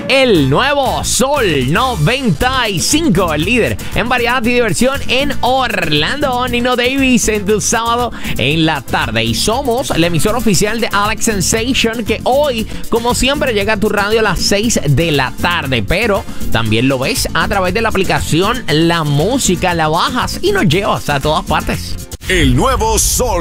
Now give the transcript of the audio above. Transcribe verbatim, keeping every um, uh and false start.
El nuevo Sol noventa y cinco, el líder en variedad y diversión en Orlando. Nino Davis en tu sábado en la tarde. Y somos la emisora oficial de Alex Sensation, que hoy, como siempre, llega a tu radio a las seis de la tarde. Pero también lo ves a través de la aplicación La Música. La bajas y nos llevas a todas partes. El nuevo Sol